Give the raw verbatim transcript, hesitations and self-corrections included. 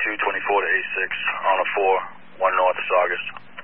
two twenty-four to A six on a four, one north of Saugus.